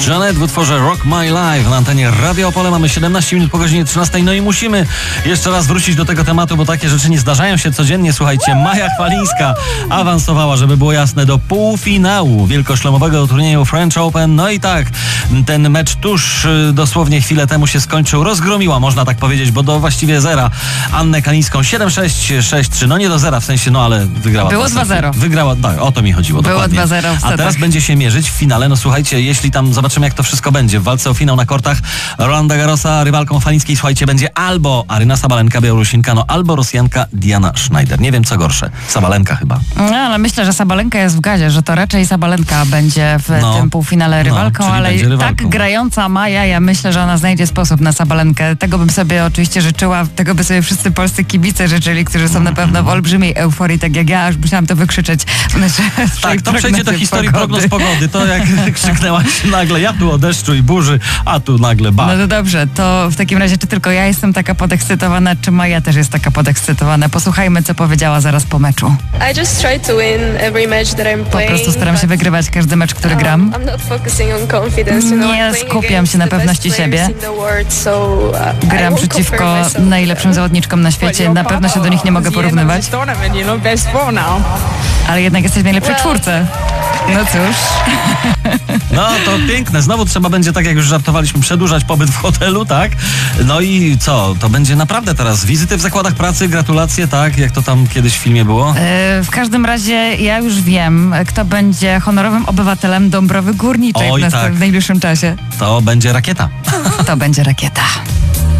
Janet w utworze Rock My Life na antenie Radio Opole. Mamy 17 minut po godzinie 13. No i musimy jeszcze raz wrócić do tego tematu, bo takie rzeczy nie zdarzają się codziennie. Słuchajcie, Maja Chwalińska awansowała, żeby było jasne, do półfinału wielkoszlemowego turnieju French Open. No i tak, ten mecz tuż dosłownie chwilę temu się skończył. Rozgromiła, można tak powiedzieć, bo do właściwie zera Annę Kalińską 7-6, 6-3. No nie do zera w sensie, no ale wygrała. Było 2-0. Wygrała, tak, o to mi chodziło. Było dokładnie. 2-0 w setach. A teraz będzie się mierzyć w finale. No słuchajcie, jeśli tam zobaczymy, jak to wszystko będzie w walce o finał na kortach, Rolanda Garrosa rywalką Chwalińskiej, słuchajcie, będzie albo Aryna Sabalenka, Białorusinka, no albo Rosjanka Diana Schneider. Nie wiem, co gorsze. Sabalenka chyba. No, ale myślę, że Sabalenka jest w gazie, że to raczej Sabalenka będzie w tym półfinale rywalką, ale tak grająca Maja, ja myślę, że ona znajdzie sposób na Sabalenkę. Tego bym sobie oczywiście życzyła, tego by sobie wszyscy polscy kibice życzyli, którzy są na pewno w olbrzymiej euforii, tak jak ja, aż musiałam to wykrzyczeć. Tak, to przejdzie do historii prognoz pogody. To jak krzyknęłaś nagle, ja tu o deszczu i burzy, a tu nagle ba. No to dobrze, to w takim razie czy tylko ja jestem taka podekscytowana, czy Maja też jest taka podekscytowana? Posłuchajmy, co powiedziała zaraz po meczu. Po prostu staram się wygrywać każdy mecz, który gram. Nie skupiam się na pewności siebie. Gram przeciwko najlepszym zawodniczkom na świecie. Na pewno się do nich nie mogę porównywać. Ale jednak jesteś w najlepszej czwórce. No cóż. No to piękne. Znowu trzeba będzie, tak jak już żartowaliśmy, przedłużać pobyt w hotelu, tak? No i co? To będzie naprawdę teraz wizyty w zakładach pracy, gratulacje, tak? Jak to tam kiedyś w filmie było? W każdym razie ja już wiem, kto będzie honorowym obywatelem Dąbrowy Górniczej w najbliższym czasie. To będzie Rakieta. To będzie Rakieta.